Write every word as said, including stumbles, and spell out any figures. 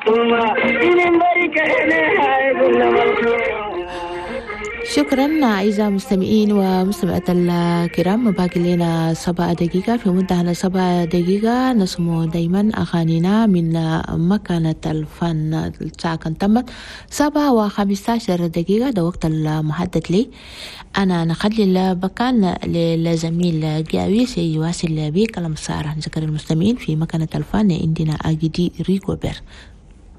شكرا أعزائي المستمعين ومستمعات الكرام. باقي لنا سبع دقيقة. في منتهى سبع دقيقة نسمع دايما أغانينا من مكانة الفن. الساعة كانت تمت سبعة وخمسة عشر دقيقة، ده وقت المحدد لي. أنا نخلي المكان للزميل جاويس يواصل بكلام سارة. نذكر المستمعين في مكانة الفن عندنا أجدي ريكو بير.